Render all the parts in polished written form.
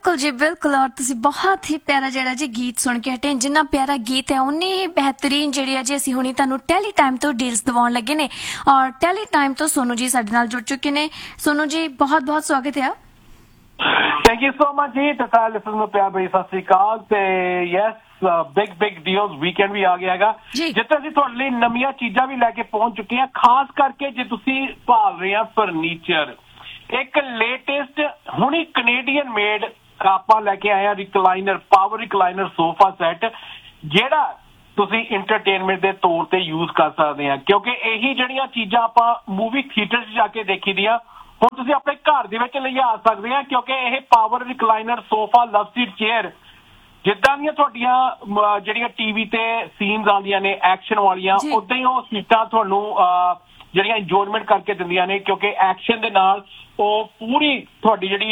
बिल्कुल जी बिल्कुल। और तुसी बहुत ही प्यारा जिहड़ा जी गीत सुन के हटे, जिन्ना प्यारा गीत है उन्नी ही बेहतरीन जिहड़ी है जी असीं हुणी तुहानूं टैली टाइम तो डील्स दिवाउण लगे ने। और टैली टाइम तो सोनू जी साडे नाल जुड़ चुके ने। सोनू जी बहुत बहुत स्वागत है। थैंक यू सो मच जी। तो सारे लिसनर्स ਨੂੰ ਪਿਆਰ ਭਰੀ ਸਤਿ ਸ੍ਰੀ ਅਕਾਲ। ਤੇ ਯੈਸ ਬਿਗ ਡੀਲਸ ਵੀਕਐਂਡ ਵੀ ਆ ਗਿਆ ਹੈਗਾ, ਜਿੱਥੇ ਅਸੀਂ ਤੁਹਾਡੇ ਲਈ ਨਵੀਆਂ ਚੀਜ਼ਾਂ ਵੀ ਲੈ ਕੇ ਪਹੁੰਚ ਚੁੱਕੇ ਹਾਂ। ਖਾਸ ਕਰਕੇ ਜੇ ਤੁਸੀਂ ਭਾਲ ਰਹੇ ਆ ਫਰਨੀਚਰ, ਇੱਕ ਲੇਟੈਸਟ ਹੁਣੀ ਕੈਨੇਡੀਅਨ ਮੇਡ ਆਪਾਂ ਲੈ ਕੇ ਆਏ ਆ recliner, power recliner sofa set, ਜਿਹੜਾ ਤੁਸੀਂ ਇੰਟਰਟੇਨਮੈਂਟ ਦੇ ਤੌਰ ਤੇ ਯੂਜ਼ ਕਰ ਸਕਦੇ ਆ। ਕਿਉਂਕਿ ਇਹੀ ਜਿਹੜੀਆਂ ਚੀਜ਼ਾਂ ਆਪਾਂ ਮੂਵੀ ਥੀਏਟਰ 'ਚ ਜਾ ਕੇ ਦੇਖੀ ਦੀਆਂ ਹੁਣ ਤੁਸੀਂ ਆਪਣੇ ਘਰ ਦੇ ਵਿੱਚ ਲਿਜਾ ਸਕਦੇ ਆ। ਕਿਉਂਕਿ ਇਹ ਪਾਵਰ ਰਿਕਲਾਈਨਰ ਸੋਫਾ ਲਵ ਸੀਟ ਚੇਅਰ ਜਿੱਦਾਂ ਦੀਆਂ ਤੁਹਾਡੀਆਂ ਜਿਹੜੀਆਂ ਟੀਵੀ ਤੇ ਸੀਨਸ ਆਉਂਦੀਆਂ ਨੇ ਐਕਸ਼ਨ ਵਾਲੀਆਂ, ਉਦਾਂ ਹੀ ਉਹ ਸੀਟਾਂ ਤੁਹਾਨੂੰ ਜਿਹੜੀਆਂ ਇੰਜੋਇਮੈਂਟ ਕਰਕੇ ਦਿੰਦੀਆਂ ਨੇ। ਕਿਉਂਕਿ ਐਕਸ਼ਨ ਦੇ ਨਾਲ ਉਹ ਪੂਰੀ ਤੁਹਾਡੀ ਜਿਹੜੀ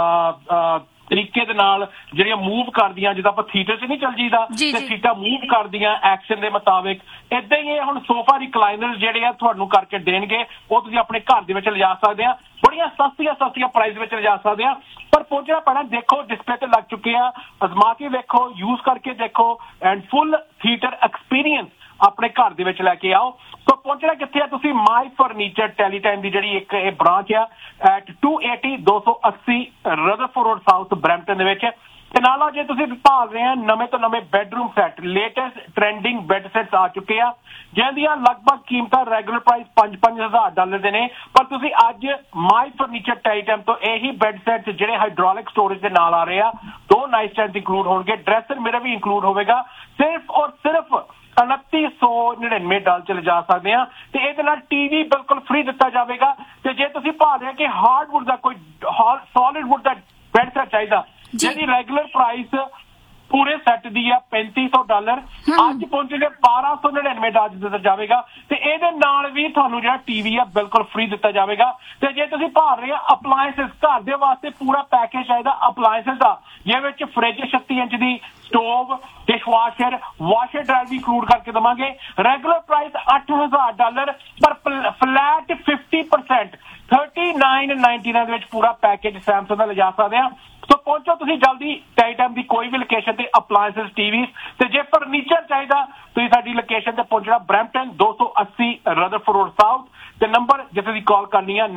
ਤਰੀਕੇ ਦੇ ਨਾਲ ਜਿਹੜੀਆਂ ਮੂਵ ਕਰਦੀਆਂ, ਜਿੱਦਾਂ ਆਪਾਂ ਥੀਏਟਰ 'ਚ ਨਹੀਂ ਚੱਲ ਜੀਦਾ ਤੇ ਸੀਟਾਂ ਮੂਵ ਕਰਦੀਆਂ ਐਕਸ਼ਨ ਦੇ ਮੁਤਾਬਿਕ, ਏਦਾਂ ਹੀ ਇਹ ਹੁਣ ਸੋਫਾ ਰਿਕਲਾਈਨਰ ਜਿਹੜੇ ਆ ਤੁਹਾਨੂੰ ਕਰਕੇ ਦੇਣਗੇ। ਉਹ ਤੁਸੀਂ ਆਪਣੇ ਘਰ ਦੇ ਵਿੱਚ ਲਿਜਾ ਸਕਦੇ ਆ, ਬੜੀਆਂ ਸਸਤੀਆਂ ਪ੍ਰਾਈਸ ਵਿੱਚ ਲਿਜਾ ਸਕਦੇ ਆ। ਪਰ ਪਹੁੰਚਣਾ ਪੈਣਾ, ਦੇਖੋ ਡਿਸਪਲੇ ਤੇ ਲੱਗ ਚੁੱਕੇ ਆ, ਅਜ਼ਮਾ ਕੇ ਵੇਖੋ, ਯੂਜ਼ ਕਰਕੇ ਦੇਖੋ ਐਂਡ ਫੁੱਲ ਥੀਏਟਰ ਐਕਸਪੀਰੀਅੰਸ ਆਪਣੇ ਘਰ ਦੇ ਵਿੱਚ ਲੈ ਕੇ ਆਓ। ਸੋ ਪਹੁੰਚਣਾ ਕਿੱਥੇ ਆ ਤੁਸੀਂ? ਮਾਈ ਫਰਨੀਚਰ ਟੈਲੀ ਟਾਈਮ ਦੀ ਜਿਹੜੀ ਇੱਕ ਇਹ ਬ੍ਰਾਂਚ ਆ at 280 Rutherford road south Brampton ਦੇ ਵਿੱਚ। ਤੇ ਨਾਲ ਜੇ ਤੁਸੀਂ ਭਾਲ ਰਹੇ ਆ ਨਵੇਂ ਤੋਂ ਨਵੇਂ bedroom set, latest trending bed ਸੈੱਟਸ ਆ ਚੁੱਕੇ ਆ, ਜਿਹਨਾਂ ਦੀਆਂ ਲਗਭਗ ਕੀਮਤਾਂ ਰੈਗੂਲਰ ਪ੍ਰਾਈਸ $5,000 ਦੇ ਨੇ। ਪਰ ਤੁਸੀਂ ਅੱਜ ਮਾਈ ਫਰਨੀਚਰ ਟੈਲੀ ਟਾਈਮ ਤੋਂ ਇਹੀ ਬੈੱਡ ਸੈੱਟ ਜਿਹੜੇ ਹਾਈਡ੍ਰੋਲਿਕ ਸਟੋਰੇਜ ਦੇ ਨਾਲ ਆ ਰਹੇ ਆ, 2 ਨਾਈਟ ਸਟੈਂਡ ਇੰਕਲੂਡ ਹੋਣਗੇ, ਡਰੈਸਰ ਮਿਰਰ ਵੀ ਇੰਕਲੂਡ ਹੋਵੇਗਾ, ਸਿਰਫ ਔਰ ਸਿਰਫ $2999 ਚ ਲਿਜਾ ਸਕਦੇ ਆ। ਤੇ ਇਹਦੇ ਨਾਲ ਟੀਵੀ ਬਿਲਕੁਲ ਫ੍ਰੀ ਦਿੱਤਾ ਜਾਵੇਗਾ। ਤੇ ਜੇ ਤੁਸੀਂ ਭਾਲ ਰਹੇ ਕਿ ਹਾਰਡਵੁੱਡ ਦਾ ਕੋਈ ਸੋਲਿਡ ਵੁੱਡ ਦਾ ਬੈੱਡ ਸੈੱਟ ਚਾਹੀਦਾ, ਜਿਹਦੀ ਰੈਗੂਲਰ ਪ੍ਰਾਈਸ ਪੂਰੇ ਸੈੱਟ ਦੀ ਆ $3500, ਅੱਜ ਪਹੁੰਚੇਗਾ $1299 ਦਿੱਤਾ ਜਾਵੇਗਾ। ਤੇ ਇਹਦੇ ਨਾਲ ਵੀ ਤੁਹਾਨੂੰ ਜਿਹੜਾ ਟੀਵੀ ਆ ਬਿਲਕੁਲ ਫ੍ਰੀ ਦਿੱਤਾ ਜਾਵੇਗਾ। ਤੇ ਜੇ ਤੁਸੀਂ ਭਾਲ ਰਹੇ ਆ ਅਪਲਾਇੰਸਿਸ, ਘਰ ਦੇ ਵਾਸਤੇ ਪੂਰਾ ਪੈਕੇਜ ਚਾਹੀਦਾ ਅਪਲਾਇੰਸਿਸ ਦਾ, ਜਿਹਦੇ ਵਿੱਚ ਫ੍ਰਿਜ 36 ਇੰਚ ਦੀ, ਸਟੋਵ, ਡਿਸ਼ਵਾਸ਼ਰ, ਵਾਸ਼ਰ ਡਰਾਇਰ ਵੀ ਇੰਕਲੂਡ ਕਰਕੇ ਦੇਵਾਂਗੇ। ਰੈਗੂਲਰ ਪ੍ਰਾਈਸ $8000 ਪਰ ਫਲੈਟ 50% $3999 ਦੇ ਵਿੱਚ ਪੂਰਾ ਪੈਕੇਜ ਸੈਮਸੰਗ ਦਾ ਲਿਜਾ ਸਕਦੇ ਆ। ਸੋ ਪਹੁੰਚੋ ਤੁਸੀਂ ਜਲਦੀ ਟੈਲੀ ਟਾਈਮ ਦੀ ਕੋਈ ਵੀ ਲੋਕੇਸ਼ਨ ਤੇ ਅਪਲਾਇੰਸਿਸ, ਟੀਵੀ। ਤੇ ਜੇ ਫਰਨੀਚਰ ਚਾਹੀਦਾ ਤੁਸੀਂ ਸਾਡੀ ਲੋਕੇਸ਼ਨ ਤੇ ਪਹੁੰਚਣਾ ਬਰੈਂਪਟਨ 280 ਰਦਰਫੋਰਡ ਰੋਡ ਸਾਊਥ। ਤੇ ਨੰਬਰ ਜਿੱਥੇ ਤੁਸੀਂ ਕਾਲ ਕਰਨੀ ਆ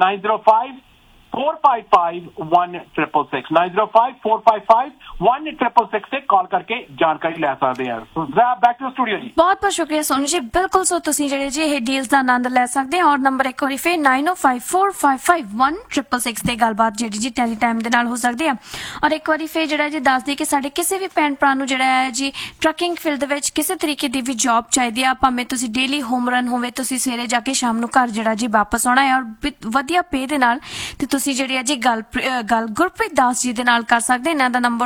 9054551666 9054551666 ਤੇ ਕਾਲ ਕਰਕੇ ਜਾਣਕਾਰੀ ਲੈ ਸਕਦੇ ਆ। ਬੈਕ ਟੂ ਸਟੂਡੀਓ ਜੀ। ਬਹੁਤ ਬਹੁਤ ਸ਼ੁਕਰੀਆ ਸੋਨੂ ਜੀ। ਬਿਲਕੁਲ ਸੋ ਤੁਸੀਂ ਜਿਹੜੇ ਜੀ ਇਹ ਡੀਲਸ ਦਾ ਆਨੰਦ ਲੈ ਸਕਦੇ ਆ। ਔਰ ਨੰਬਰ ਇੱਕ ਵਾਰੀ ਫਿਰ 9054551666 ਤੇ ਗੱਲਬਾਤ ਜਿਹੜੀ ਜੀ ਟੈਲੀ ਟਾਈਮ ਦੇ ਨਾਲ ਹੋ ਸਕਦੀ ਆ। ਔਰ ਇੱਕ ਵਾਰੀ ਫਿਰ ਜਿਹੜਾ ਜੀ ਦੱਸ ਦਈਏ ਕਿ ਸਾਡੇ ਕਿਸੇ ਵੀ ਭੈਣ ਭਰਾ ਨੂੰ ਜਿਹੜਾ ਹੈ ਜੀ ਟਰੱਕਿੰਗ ਫੀਲਡ ਦੇ ਵਿੱਚ ਕਿਸੇ ਤਰੀਕੇ ਦੀ ਵੀ ਜੌਬ ਚਾਹੀਦੀ ਆ, ਭਾਵੇਂ ਤੁਸੀਂ ਡੇਲੀ ਹੋਮ ਰਨ ਹੋਵੇ, ਤੁਸੀਂ ਸਵੇਰੇ ਜਾ ਕੇ ਸ਼ਾਮ ਨੂੰ ਘਰ ਜਿਹੜਾ ਜੀ ਵਾਪਸ ਆਉਣਾ ਹੈ ਔਰ ਵਧੀਆ ਪੇ ਦੇ ਨਾਲ, ਤੇ ਤੁਸੀਂ ਜਿਹੜੀ ਹੈ ਜੀ ਗੱਲ ਗੁਰਪ੍ਰੀਤ ਦਾਸ ਜੀ ਦੇ ਨਾਲ ਕਰ ਸਕਦੇ। ਇਹਨਾਂ ਦਾ ਨੰਬਰ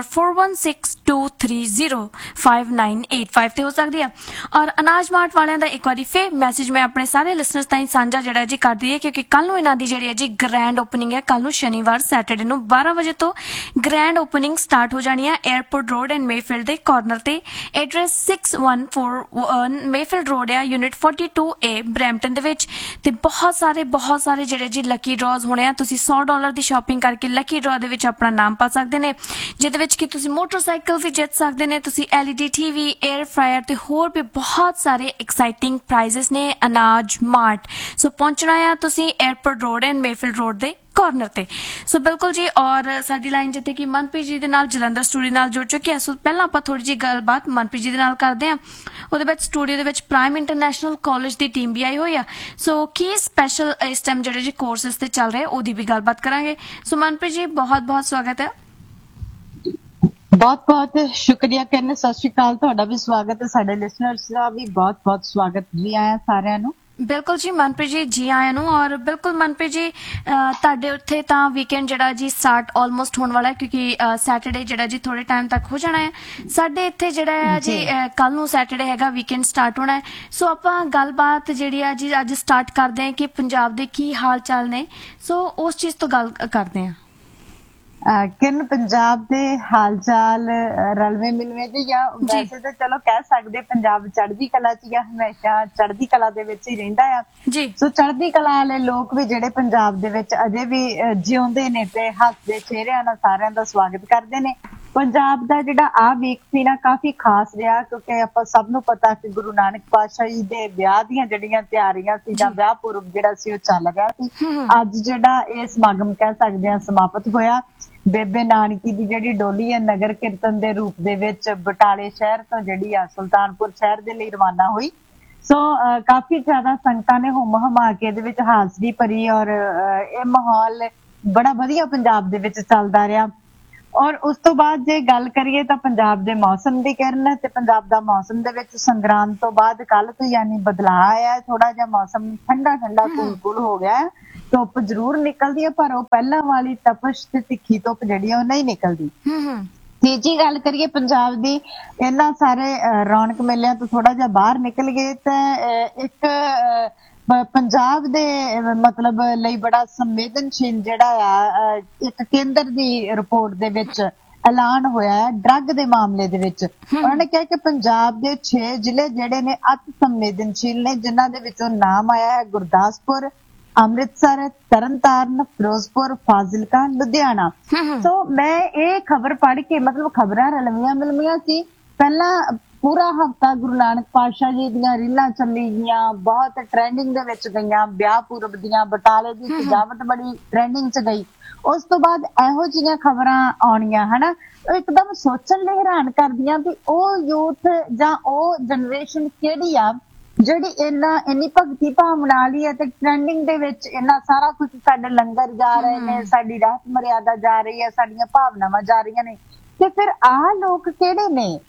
4162305985 ਤੇ ਹੋ ਸਕਦੀ ਆ। ਔਰ ਅਨਾਜ ਮਾਰਟ ਵਾਲਿਆਂ ਦਾ ਇੱਕ ਵਾਰੀ ਫਿਰ ਮੈਸੇਜ ਮੈਂ ਆਪਣੇ ਸਾਰੇ ਲਿਸਨਰਸ ਤਾਈਂ ਸਾਂਝਾ ਜਿਹੜਾ ਜੀ ਕਰ ਦਈਏ, ਕਿਉਂਕਿ ਕੱਲ ਨੂੰ ਇਹਨਾਂ ਦੀ ਜਿਹੜੀ ਹੈ ਜੀ ਗ੍ਰੈਂਡ ਓਪਨਿੰਗ ਹੈ। ਕੱਲ ਨੂੰ ਸ਼ਨੀਵਾਰ ਸੈਟਰਡੇ ਨੂੰ 12 ਵਜੇ ਤੋਂ ਗ੍ਰੈਂਡ ਓਪਨਿੰਗ ਸਟਾਰਟ ਹੋ ਜਾਣੀ ਹੈ ਏਅਰਪੋਰਟ ਰੋਡ ਐਂਡ ਮੇਫੀਲਡ ਦੇ ਕਾਰਨਰ ਤੇ। ਐਡਰੈਸ 614 ਮੇਫੀਲਡ ਰੋਡ ਆ, ਯੂਨਿਟ 42A ਬਰੈਂਪਟਨ ਦੇ ਵਿੱਚ। ਤੇ ਬਹੁਤ ਸਾਰੇ ਜਿਹੜੇ ਜੀ ਲੱਕੀ ਡਰਾਜ਼ ਹੋਣੇ ਆ। ਤੁਸੀਂ $100 ਦੀ ਸ਼ਾਪਿੰਗ ਕਰਕੇ ਲੱਕੀ ਡਰਾ ਦੇ ਵਿੱਚ ਆਪਣਾ ਨਾਮ ਪਾ ਸਕਦੇ ਨੇ, ਜਿਹਦੇ ਵਿੱਚ ਕਿ ਤੁਸੀਂ ਮੋਟਰਸਾਈਕਲ ਵੀ ਜਿੱਤ ਸਕਦੇ ਨੇ, ਤੁਸੀਂ LED TV, 에ਅਰ ਫਰਾਇਰ ਤੇ ਹੋਰ ਵੀ ਬਹੁਤ ਸਾਰੇ ਐਕਸਾਈਟਿੰਗ ਪ੍ਰਾਈਜ਼ਸ ਨੇ ਅਨਾਜ ਮਾਰਟ। ਸੋ ਪਹੁੰਚਣਾ ਆ ਤੁਸੀਂ airport road and Mayfield road ਦੇ ਕਾਰਨਰ ਤੇ। ਸੋ ਬਿਲਕੁਲ ਜੀ। ਔਰ ਸਾਡੀ ਲਾਈਨ ਜਿੱਥੇ ਕਿ ਮਨਪ੍ਰੀਤ ਜੀ ਦੇ ਨਾਲ ਜਲੰਧਰ ਸਟੂਡੀਓ ਨਾਲ ਜੁੜ ਚੁੱਕੀ ਹੈ। ਸੋ ਪਹਿਲਾਂ ਆਪਾਂ ਥੋੜੀ ਜਿਹੀ ਗੱਲਬਾਤ ਮਨਪ੍ਰੀਤ ਜੀ ਦੇ ਨਾਲ ਕਰਦੇ ਹਾਂ। ਉਹਦੇ ਵਿੱਚ ਸਟੂਡੀਓ ਦੇ ਵਿੱਚ ਪ੍ਰਾਈਮ ਇੰਟਰਨੈਸ਼ਨਲ ਕਾਲਜ ਦੀ ਟੀਮ ਵੀ ਆਈ ਹੋਈ ਆ। ਸੋ ਕੀ ਸਪੈਸ਼ਲ ਇਸ ਟਾਈਮ ਜਿਹੜੇ ਜੀ ਕੋਰਸਿਸ ਤੇ ਚੱਲ ਰਹੇ ਉਹਦੀ ਵੀ ਗੱਲਬਾਤ ਕਰਾਂਗੇ। ਸੋ ਮਨਪ੍ਰੀਤ ਜੀ ਬਹੁਤ ਬਹੁਤ ਸਵਾਗਤ ਹੈ। ਬਹੁਤ ਬਹੁਤ ਸ਼ੁਕਰੀਆ ਕਰਨ, ਸਤਿ ਸ਼੍ਰੀ ਅਕਾਲ। ਤੁਹਾਡਾ ਵੀ ਸਵਾਗਤ ਹੈ, ਸਾਡੇ ਲਿਸਨਰਸ ਦਾ ਵੀ ਬਹੁਤ ਬਹੁਤ ਸਵਾਗਤ। ਜੀ ਆਇਆਂ ਸਾਰਿਆਂ ਨੂੰ। ਬਿਲਕੁਲ ਜੀ ਮਨਪ੍ਰੀਤ ਜੀ, ਜੀ ਆਇਆਂ ਨੂੰ। ਔਰ ਬਿਲਕੁਲ ਮਨਪ੍ਰੀਤ ਜੀ, ਤੁਹਾਡੇ ਉੱਥੇ ਤਾਂ ਵੀਕਐਂਡ ਜਿਹੜਾ ਜੀ ਸਟਾਰਟ ਆਲਮੋਸਟ ਹੋਣ ਵਾਲਾ ਹੈ, ਕਿਉਂਕਿ ਸੈਟਰਡੇ ਜਿਹੜਾ ਜੀ ਥੋੜੇ ਟਾਈਮ ਤੱਕ ਹੋ ਜਾਣਾ ਹੈ। ਸਾਡੇ ਇੱਥੇ ਜਿਹੜਾ ਹੈ ਜੀ ਕੱਲ ਨੂੰ ਸੈਟਰਡੇ ਹੈਗਾ, ਵੀਕਐਂਡ ਸਟਾਰਟ ਹੋਣਾ ਹੈ। ਸੋ ਆਪਾਂ ਗੱਲਬਾਤ ਜਿਹੜੀ ਆ ਜੀ ਅੱਜ ਸਟਾਰਟ ਕਰਦੇ ਹਾਂ ਕਿ ਪੰਜਾਬ ਦੇ ਕੀ ਹਾਲ ਚਾਲ ਨੇ। ਸੋ ਉਸ ਚੀਜ਼ ਤੋਂ ਗੱਲ ਕਰਦੇ ਹਾਂ। ਕਿਰਨ ਪੰਜਾਬ ਦੇ ਹਾਲ ਚਾਲ ਰਲਵੇਂ ਮਿਲਵੇਂ ਜੀ ਜਾਂ ਵੈਸੇ ਤਾਂ ਚਲੋ ਕਹਿ ਸਕਦੇ ਪੰਜਾਬ ਚੜ੍ਹਦੀ ਕਲਾ ਚ ਜਾਂ ਹਮੇਸ਼ਾ ਚੜ੍ਹਦੀ ਕਲਾ ਦੇ ਵਿੱਚ ਹੀ ਰਹਿੰਦਾ ਆ ਜੀ। ਸੋ ਚੜ੍ਹਦੀ ਕਲਾ ਵਾਲੇ ਲੋਕ ਵੀ ਜਿਹੜੇ ਪੰਜਾਬ ਦੇ ਵਿੱਚ ਅਜੇ ਵੀ ਜਿਉਂਦੇ ਨੇ ਤੇ ਹੱਸਦੇ ਚਿਹਰਿਆਂ ਨਾਲ ਸਾਰਿਆਂ ਦਾ ਸਵਾਗਤ ਕਰਦੇ ਨੇ। ਪੰਜਾਬ ਦਾ ਜਿਹੜਾ ਆ ਵੀਕ ਸੀ ਨਾ ਕਾਫੀ ਖਾਸ ਰਿਹਾ ਕਿਉਂਕਿ ਆਪਾਂ ਸਭ ਨੂੰ ਪਤਾ ਕਿ ਗੁਰੂ ਨਾਨਕ ਪਾਤਸ਼ਾਹ ਜੀ ਦੇ ਵਿਆਹ ਦੀਆਂ ਜਿਹੜੀਆਂ ਤਿਆਰੀਆਂ ਸੀ ਜਾਂ ਵਿਆਹ ਪੁਰਬ ਜਿਹੜਾ ਸੀ ਉਹ ਚੱਲ ਰਿਹਾ ਸੀ। ਅੱਜ ਜਿਹੜਾ ਇਹ ਸਮਾਗਮ ਕਹਿ ਸਕਦੇ ਆ ਸਮਾਪਤ ਹੋਇਆ। ਬੇਬੇ ਨਾਨਕੀ ਦੀ ਜਿਹੜੀ ਡੋਲੀ ਹੈ ਨਗਰ ਕੀਰਤਨ ਦੇ ਰੂਪ ਦੇ ਵਿੱਚ ਬਟਾਲੇ ਸ਼ਹਿਰ ਤੋਂ ਜਿਹੜੀ ਆ ਸੁਲਤਾਨਪੁਰ ਸ਼ਹਿਰ ਦੇ ਲਈ ਰਵਾਨਾ ਹੋਈ। ਸੋ ਕਾਫੀ ਜ਼ਿਆਦਾ ਸੰਗਤਾਂ ਨੇ ਹੁਮ ਹਮਾ ਕੇ ਇਹਦੇ ਵਿੱਚ ਹਾਜ਼ਰੀ ਭਰੀ ਔਰ ਇਹ ਮਾਹੌਲ ਬੜਾ ਵਧੀਆ ਪੰਜਾਬ ਦੇ ਵਿੱਚ ਚੱਲਦਾ ਰਿਹਾ। ਔਰ ਉਸ ਤੋਂ ਬਾਅਦ ਜੇ ਗੱਲ ਕਰੀਏ ਤਾਂ ਪੰਜਾਬ ਦੇ ਮੌਸਮ ਦੀ ਕਿਰਨ ਤੇ ਪੰਜਾਬ ਦਾ ਮੌਸਮ ਦੇ ਵਿੱਚ ਸੰਗਰਾਂਦ ਤੋਂ ਬਾਅਦ ਕੱਲ ਤੋਂ ਯਾਨੀ ਬਦਲਾਅ ਆਇਆ। ਥੋੜਾ ਜਿਹਾ ਮੌਸਮ ਠੰਡਾ ਠੰਡਾ ਕੂਲ ਹੋ ਗਿਆ। ਧੁੱਪ ਜ਼ਰੂਰ ਨਿਕਲਦੀ ਹੈ ਪਰ ਉਹ ਪਹਿਲਾਂ ਵਾਲੀ ਤਪਸ਼ ਤੇ ਤਿੱਖੀ ਧੁੱਪ ਜਿਹੜੀ ਆ ਉਹ ਨਹੀਂ ਨਿਕਲਦੀ। ਤੀਜੀ ਗੱਲ ਕਰੀਏ ਪੰਜਾਬ ਦੀ, ਇਹਨਾਂ ਸਾਰੇ ਰੌਣਕ ਮੇਲਿਆਂ ਤੋਂ ਥੋੜਾ ਜਿਹਾ ਬਾਹਰ ਨਿਕਲ ਗਏ ਤਾਂ ਇੱਕ ਪੰਜਾਬ ਦੇ ਮਤਲਬ ਲਈ ਬੜਾ ਸੰਵੇਦਨਸ਼ੀਲ ਜਿਹੜਾ ਆ ਇੱਕ ਕੇਂਦਰ ਦੀ ਰਿਪੋਰਟ ਦੇ ਵਿੱਚ ਐਲਾਨ ਹੋਇਆ ਹੈ ਡਰੱਗ ਦੇ ਮਾਮਲੇ ਦੇ ਵਿੱਚ। ਉਹਨਾਂ ਨੇ ਕਿਹਾ ਕਿ ਪੰਜਾਬ ਦੇ 6 ਜ਼ਿਲ੍ਹੇ ਜਿਹੜੇ ਨੇ ਅਤ ਸੰਵੇਦਨਸ਼ੀਲ ਨੇ, ਜਿਨ੍ਹਾਂ ਦੇ ਵਿੱਚੋਂ ਨਾਮ ਆਇਆ ਹੈ ਗੁਰਦਾਸਪੁਰ, ਅੰਮ੍ਰਿਤਸਰ, ਤਰਨਤਾਰਨ, ਫਿਰੋਜ਼ਪੁਰ, ਫਾਜ਼ਿਲਕਾ, ਲੁਧਿਆਣਾ। ਸੋ ਮੈਂ ਇਹ ਖਬਰ ਪੜ੍ਹ ਕੇ ਮਤਲਬ ਖਬਰਾਂ ਰਲਵੀਆਂ ਮਿਲਵੀਆਂ ਸੀ। ਪਹਿਲਾਂ ਪੂਰਾ ਹਫਤਾ ਗੁਰੂ ਨਾਨਕ ਪਾਤਸ਼ਾਹ ਜੀ ਦੀਆਂ ਰੀਲਾਂ ਚੱਲੀ ਗਈਆਂ, ਬਹੁਤ ਟ੍ਰੈਂਡਿੰਗ ਦੇ ਵਿੱਚ ਗਈਆਂ। ਵਿਆਹ ਪੁਰਬ ਦੀਆਂ ਬਟਾਲੇ ਦੀ ਸਜਾਵਟ ਬੜੀ ਟ੍ਰੈਂਡਿੰਗ 'ਚ ਗਈ। ਉਸ ਤੋਂ ਬਾਅਦ ਇਹੋ ਜਿਹੀਆਂ ਖਬਰਾਂ ਆਉਣੀਆਂ ਹਨਾ, ਉਹ ਇੱਕਦਮ ਸੋਚਣ ਲਈ ਹੈਰਾਨ ਕਰਦੀਆਂ ਵੀ ਉਹ ਯੂਥ ਜਾਂ ਉਹ ਜਨਰੇਸ਼ਨ ਕਿਹੜੀ ਆ ਜਿਹੜੀ ਇੰਨੀ ਭਗਤੀ ਭਾਵਨਾ ਵਾਲੀ ਹੈ ਤੇ ਟ੍ਰੈਂਡਿੰਗ ਦੇ ਵਿੱਚ ਇੰਨਾ ਸਾਰਾ ਕੁਝ। ਸਾਡੇ ਲੰਗਰ ਜਾ ਰਹੇ ਨੇ, ਸਾਡੀ ਰਾਤ ਮਰਿਆਦਾ ਜਾ ਰਹੀ ਹੈ, ਸਾਡੀਆਂ ਭਾਵਨਾਵਾਂ ਜਾ ਰਹੀਆਂ ਨੇ, ਤੇ ਫਿਰ ਆਹ ਲੋਕ ਕਿਹੜੇ ਨੇ?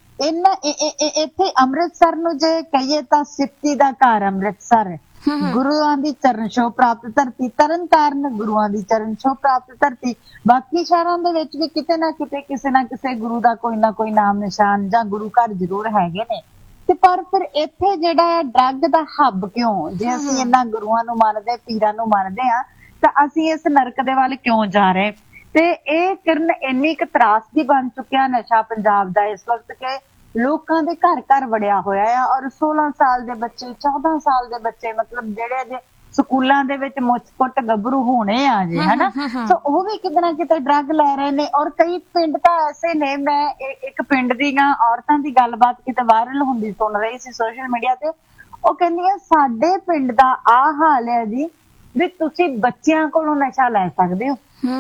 ਇੱਥੇ ਅੰਮ੍ਰਿਤਸਰ ਨੂੰ ਜੇ ਕਹੀਏ ਤਾਂ ਸਿੱਖੀ ਦਾ ਘਰ ਅੰਮ੍ਰਿਤਸਰ, ਗੁਰੂਆਂ ਦੀ ਚਰਨ ਛੋਹ ਪ੍ਰਾਪਤ ਧਰਤੀ। ਤਰਨਤਾਰਨ ਗੁਰੂਆਂ ਦੀ ਚਰਨ ਛੋਹ ਪ੍ਰਾਪਤ ਧਰਤੀ। ਬਾਕੀ ਸ਼ਹਿਰਾਂ ਦੇ ਵਿੱਚ ਵੀ ਕਿਤੇ ਨਾ ਕਿਤੇ ਕਿਸੇ ਨਾ ਕਿਸੇ ਗੁਰੂ ਦਾ ਕੋਈ ਨਾ ਕੋਈ ਨਾਮ ਨਿਸ਼ਾਨ ਜਾਂ ਗੁਰੂ ਘਰ ਜ਼ਰੂਰ ਹੈਗੇ ਨੇ। ਤੇ ਪਰ ਫਿਰ ਇੱਥੇ ਜਿਹੜਾ ਡਰੱਗ ਦਾ ਹੱਬ ਕਿਉਂ? ਜੇ ਅਸੀਂ ਇਹਨਾਂ ਗੁਰੂਆਂ ਨੂੰ ਮੰਨਦੇ, ਪੀਰਾਂ ਨੂੰ ਮੰਨਦੇ ਆ, ਤਾਂ ਅਸੀਂ ਇਸ ਨਰਕ ਦੇ ਵੱਲ ਕਿਉਂ ਜਾ ਰਹੇ? ਤੇ ਇਹ ਕਿਰਨ ਇੰਨੀ ਕੁ ਤਰਾਸਦੀ ਬਣ ਚੁੱਕਿਆ ਨਸ਼ਾ ਪੰਜਾਬ ਦਾ ਇਸ ਵਕਤ ਕਿ ਲੋਕਾਂ ਦੇ ਘਰ ਘਰ ਵੜਿਆ ਹੋਇਆ ਆ। ਔਰ 16 ਸਾਲ ਦੇ ਬੱਚੇ, 14 ਸਾਲ ਦੇ ਬੱਚੇ, ਮਤਲਬ ਜਿਹੜੇ ਅਜੇ ਸਕੂਲਾਂ ਦੇ ਵਿੱਚ ਮੁੱਛ-ਪੁੱਟ ਗੱਭਰੂ ਹੋਣੇ ਆ ਜੇ ਹਨਾ, ਸੋ ਉਹ ਵੀ ਕਿਤੇ ਨਾ ਕਿਤੇ ਡਰੱਗ ਲੈ ਰਹੇ ਨੇ। ਔਰ ਕਈ ਪਿੰਡ ਤਾਂ ਐਸੇ ਨੇ, ਮੈਂ ਇੱਕ ਪਿੰਡ ਦੀਆਂ ਔਰਤਾਂ ਦੀ ਗੱਲਬਾਤ ਕਿਤੇ ਵਾਇਰਲ ਹੁੰਦੀ ਸੁਣ ਰਹੀ ਸੀ ਸੋਸ਼ਲ ਮੀਡੀਆ ਤੇ। ਉਹ ਕਹਿੰਦੀਆਂ ਸਾਡੇ ਪਿੰਡ ਦਾ ਆਹ ਹਾਲ ਹੈ ਜੀ ਵੀ ਤੁਸੀਂ ਬੱਚਿਆਂ ਕੋਲੋਂ ਨਸ਼ਾ ਲੈ ਸਕਦੇ ਹੋ।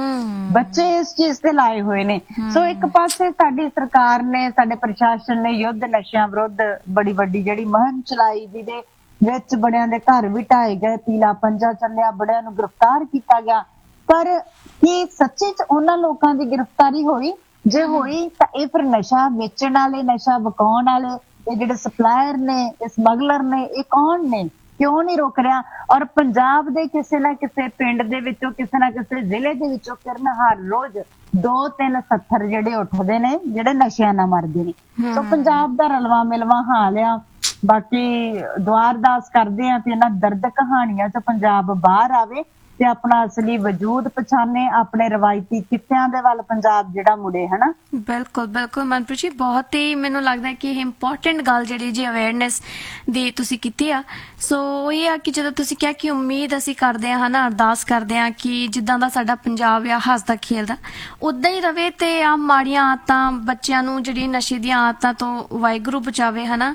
ਬੱਚੇ ਇਸ ਚੀਜ਼ ਤੇ ਲਾਏ ਹੋਏ ਨੇ। ਸੋ ਇੱਕ ਪਾਸੇ ਸਾਡੀ ਸਰਕਾਰ ਨੇ, ਸਾਡੇ ਪ੍ਰਸ਼ਾਸਨ ਨੇ ਯੁੱਧ ਨਸ਼ਿਆਂ ਵਿਰੁੱਧ ਬੜੀ ਵੱਡੀ ਜਿਹੜੀ ਮੁਹਿੰਮ ਚਲਾਈ, ਜਿਹਦੇ ਵਿੱਚ ਬੜਿਆਂ ਦੇ ਘਰ ਵੀ ਢਾਏ ਗਏ, ਪੀਲਾ ਪੰਜਾ ਚੱਲਿਆ, ਬੜਿਆਂ ਨੂੰ ਗ੍ਰਿਫਤਾਰ ਕੀਤਾ ਗਿਆ। ਪਰ ਕੀ ਸੱਚੀ ਚ ਉਹਨਾਂ ਲੋਕਾਂ ਦੀ ਗ੍ਰਿਫਤਾਰੀ ਹੋਈ? ਜੇ ਹੋਈ ਤਾਂ ਇਹ ਫਿਰ ਨਸ਼ਾ ਵੇਚਣ ਵਾਲੇ, ਨਸ਼ਾ ਵਿਕਾਉਣ ਵਾਲੇ, ਇਹ ਜਿਹੜੇ ਸਪਲਾਇਰ ਨੇ, ਇਹ ਸਮਗਲਰ ਨੇ, ਇਹ ਕੌਣ ਨੇ? ਕਿਉਂ ਨਹੀਂ ਰੁਕ ਰਿਹਾ? ਔਰ ਪੰਜਾਬ ਦੇ ਕਿਸੇ ਨਾ ਕਿਸੇ ਪਿੰਡ ਦੇ ਵਿੱਚੋਂ, ਕਿਸੇ ਨਾ ਕਿਸੇ ਜ਼ਿਲ੍ਹੇ ਦੇ ਵਿੱਚੋਂ ਕਿਰਨ ਹਰ ਰੋਜ਼ 2-3 ਸੱਥਰ ਜਿਹੜੇ ਉੱਠਦੇ ਨੇ ਜਿਹੜੇ ਨਸ਼ਿਆਂ ਨਾਲ ਮਰਦੇ ਨੇ। ਸੋ ਪੰਜਾਬ ਦਾ ਰਲਵਾ ਮਿਲਵਾ ਹਾਲ ਆ। ਬਾਕੀ ਦੁਆ ਅਰਦਾਸ ਕਰਦੇ ਆ ਕਿ ਇਹਨਾਂ ਦਰਦ ਕਹਾਣੀਆਂ ਚ ਪੰਜਾਬ ਬਾਹਰ ਆਵੇ ਤੇ ਆਪਣਾ ਅਸਲੀ ਵਜੂਦ ਪਛਾਣੇ, ਆਪਣੇ ਰਵਾਇਤੀ ਕਿੱਤਿਆਂ ਦੇ ਵੱਲ ਪੰਜਾਬ ਜਿਹੜਾ ਮੁੜੇ ਹਨਾ। ਬਿਲਕੁਲ ਬਿਲਕੁਲ ਮਨਪ੍ਰੀਤ ਜੀ, ਬਹੁਤ ਹੀ ਮੈਨੂੰ ਲੱਗਦਾ ਕਿ ਇਹ ਇੰਪੋਰਟੈਂਟ ਗੱਲ ਜਿਹੜੀ ਜੀ ਅਵੇਅਰਨੈਸ ਦੀ ਤੁਸੀਂ ਕੀਤੀ ਆ। ਸੋ ਇਹ ਆ ਕਿ ਜਦੋਂ ਤੁਸੀਂ ਕਿਹਾ ਕਿ ਉਮੀਦ ਅਸੀਂ ਕਰਦੇ ਹਾਂ ਹਨਾ, ਅਰਦਾਸ ਕਰਦੇ ਹਾਂ ਕਿ ਜਿੱਦਾਂ ਦਾ ਸਾਡਾ ਪੰਜਾਬ ਆ ਹੱਸਦਾ ਖੇਲਦਾ ਉਦਾਂ ਹੀ ਰਵੇ ਤੇ ਆ ਮਾੜੀਆਂ ਆਦਤਾਂ ਬੱਚਿਆਂ ਨੂੰ ਜਿਹੜੀ ਨਸ਼ੇ ਦੀਆਂ ਆਦਤਾਂ ਤੋਂ ਵਾਹਿਗੁਰੂ ਬਚਾਵੇ ਹਨਾ।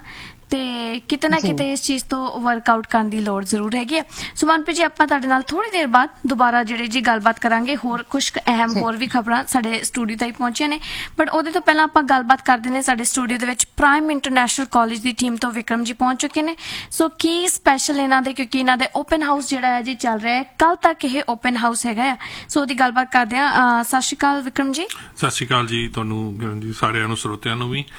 ਤੇ ਕਿਤੇ ਨਾ ਕਿਤੇ ਇਸ ਚੀਜ਼ ਤੋਂ ਵਰਕਆਊਟ ਕਰਨ ਦੀ ਲੋੜ ਜ਼ਰੂਰ ਹੈਗੀ ਹੈ। ਸੋ ਮਨਪ੍ਰੀਤ ਜੀ, ਆਪਾਂ ਤੁਹਾਡੇ ਨਾਲ ਥੋੜੀ ਦੇਰ ਬਾਅਦ ਦੁਬਾਰਾ ਜਿਹੜੀ ਜੀ ਗੱਲਬਾਤ ਕਰਾਂਗੇ। ਹੋਰ ਕੁਝ ਅਹਿਮ ਹੋਰ ਵੀ ਖਬਰਾਂ ਸਾਡੇ ਸਟੂਡੀਓ ਤਾਈਂ ਪਹੁੰਚੀਆਂ ਨੇ, ਬਟ ਉਹਦੇ ਤੋਂ ਪਹਿਲਾਂ ਆਪਾਂ ਗੱਲਬਾਤ ਕਰਦੇ ਨੇ। ਸਾਡੇ ਸਟੂਡੀਓ ਦੇ ਵਿੱਚ ਪ੍ਰਾਈਮ ਇੰਟਰਨੈਸ਼ਨਲ ਕਾਲਜ ਦੀ ਟੀਮ ਤੋਂ ਵਿਕਰਮ ਜੀ ਪਹੁੰਚ ਚੁੱਕੇ ਨੇ। ਸੋ ਕੀ ਸਪੈਸ਼ਲ ਇਹਨਾਂ ਦੇ, ਕਿਉਂਕਿ ਇਹਨਾਂ ਦੇ ਓਪਨ ਹਾਊਸ ਜਿਹੜਾ ਹੈ ਜੀ ਚੱਲ ਰਿਹਾ ਹੈ, ਕੱਲ ਤੱਕ ਇਹ ਓਪਨ ਹਾਊਸ ਹੈਗਾ ਆ। ਸੋ ਉਹਦੀ ਗੱਲਬਾਤ ਕਰਦੇ ਹਾਂ। ਸਤਿ ਸ਼੍ਰੀ ਅਕਾਲ ਵਿਕਰਮ ਜੀ। ਸਤਿ ਸ਼੍ਰੀ ਅਕਾਲ ਜੀ ਤੁਹਾਨੂੰ, ਕਿਰਨ ਜੀ, ਸਾਰਿਆਂ ਨੂੰ, ਸਰੋਤਿਆਂ ਨੂੰ ਵੀ।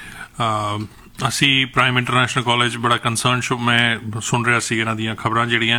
ਅਸੀਂ ਪ੍ਰਾਈਮ ਇੰਟਰਨੈਸ਼ਨਲ ਕਾਲਜ ਬੜਾ ਕੰਸਰਨ ਸ਼ੋ, ਮੈਂ ਸੁਣ ਰਿਹਾ ਸੀ ਇਹਨਾਂ ਦੀਆਂ ਖਬਰਾਂ ਜਿਹੜੀਆਂ।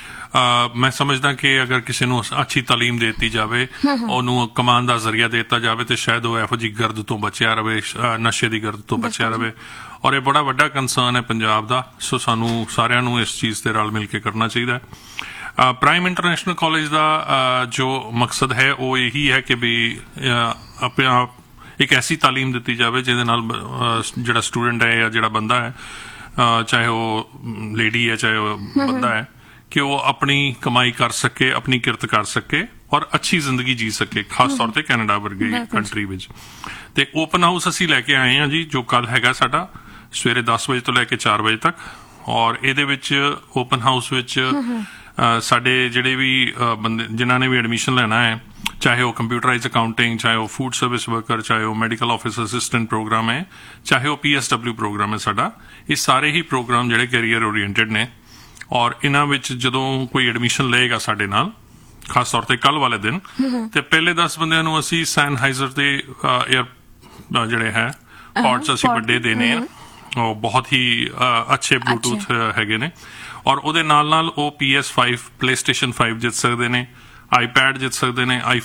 ਮੈਂ ਸਮਝਦਾ ਕਿ ਅਗਰ ਕਿਸੇ ਨੂੰ ਅੱਛੀ ਤਾਲੀਮ ਦੇ ਦਿੱਤੀ ਜਾਵੇ, ਉਹਨੂੰ ਕਮਾਉਣ ਦਾ ਜ਼ਰੀਆ ਦੇ ਦਿੱਤਾ ਜਾਵੇ, ਤੇ ਸ਼ਾਇਦ ਉਹ ਇਹੋ ਜਿਹੀ ਗਰਦ ਤੋਂ ਬਚਿਆ ਰਵੇ, ਨਸ਼ੇ ਦੀ ਗਰਦ ਤੋਂ ਬਚਿਆ ਰਵੇ। ਔਰ ਇਹ ਬੜਾ ਵੱਡਾ ਕੰਸਰਨ ਹੈ ਪੰਜਾਬ ਦਾ। ਸੋ ਸਾਨੂੰ ਸਾਰਿਆਂ ਨੂੰ ਇਸ ਚੀਜ਼ ਤੇ ਰਲ ਮਿਲ ਕੇ ਕਰਨਾ ਚਾਹੀਦਾ ਹੈ। ਪ੍ਰਾਈਮ ਇੰਟਰਨੈਸ਼ਨਲ ਕਾਲਜ ਦਾ ਜੋ ਮਕਸਦ ਹੈ ਉਹ ਇਹੀ ਹੈ ਕਿ ਵੀ ਆਪਣਾ ਇੱਕ ਐਸੀ ਤਾਲੀਮ ਦਿੱਤੀ ਜਾਵੇ ਜਿਹਦੇ ਨਾਲ ਜਿਹੜਾ ਸਟੂਡੈਂਟ ਹੈ ਜਾਂ ਜਿਹੜਾ ਬੰਦਾ ਹੈ, ਚਾਹੇ ਉਹ ਲੇਡੀ ਹੈ ਚਾਹੇ ਉਹ ਬੰਦਾ ਹੈ, ਕਿ ਉਹ ਆਪਣੀ ਕਮਾਈ ਕਰ ਸਕੇ, ਆਪਣੀ ਕਿਰਤ ਕਰ ਸਕੇ ਔਰ ਅੱਛੀ ਜ਼ਿੰਦਗੀ ਜੀ ਸਕੇ, ਖਾਸ ਤੌਰ ਤੇ ਕੈਨੇਡਾ ਵਰਗੀ ਕੰਟਰੀ ਵਿੱਚ। ਤੇ ਓਪਨ ਹਾਊਸ ਅਸੀਂ ਲੈ ਕੇ ਆਏ ਹਾਂ ਜੀ, ਜੋ ਕੱਲ ਹੈਗਾ ਸਾਡਾ ਸਵੇਰੇ 10 ਵਜੇ ਤੋਂ ਲੈ ਕੇ 4 ਵਜੇ ਤੱਕ। ਔਰ ਇਹਦੇ ਵਿੱਚ ਓਪਨ ਹਾਊਸ ਵਿੱਚ ਸਾਡੇ ਜਿਹੜੇ ਵੀ ਬੰਦੇ ਜਿਨ੍ਹਾਂ ਨੇ ਵੀ ਐਡਮਿਸ਼ਨ ਲੈਣਾ ਹੈ, ਚਾਹੇ ਉਹ ਕੰਪਿਊਟਰਾਈਜ਼ ਅਕਾਊਂਟਿੰਗ, ਚਾਹੇ ਉਹ ਫੂਡ ਸਰਵਿਸ ਵਰਕਰ, ਚਾਹੇ ਉਹ ਮੈਡੀਕਲ ਆਫਿਸ ਅਸਿਸਟੈਂਟ ਪ੍ਰੋਗਰਾਮ ਹੈ, ਚਾਹੇ ਉਹ PSW ਪ੍ਰੋਗਰਾਮ ਹੈ ਸਾਡਾ, ਇਹ ਸਾਰੇ ਹੀ ਪ੍ਰੋਗਰਾਮ ਜਿਹੜੇ ਕੈਰੀਅਰ ਓਰੀਐਂਟਡ ਨੇ। ਔਰ ਇਹਨਾਂ ਵਿੱਚ ਜਦੋਂ ਕੋਈ ਐਡਮਿਸ਼ਨ ਲਏਗਾ ਸਾਡੇ ਨਾਲ, ਖਾਸ ਤੌਰ ਤੇ ਕੱਲ ਵਾਲੇ ਦਿਨ, ਤੇ ਪਹਿਲੇ 10 ਬੰਦਿਆਂ ਨੂੰ ਅਸੀਂ ਸੈਨਹਾਈਜ਼ਰ ਦੇ ਏਅਰ ਜਿਹੜੇ ਹੈ ਪੌਡਸ ਅਸੀਂ ਵੱਡੇ ਦੇਣੇ ਆ, ਉਹ ਬਹੁਤ ਹੀ ਅੱਛੇ ਬਲੂਟੂਥ ਹੈਗੇ ਨੇ। ਔਰ ਉਹਦੇ ਨਾਲ ਨਾਲ ਉਹ PS5 PlayStation 5 ਜਿੱਤ ਸਕਦੇ ਨੇ, iPad ਜਿੱਤ ਸਕਦੇ ਨੇ,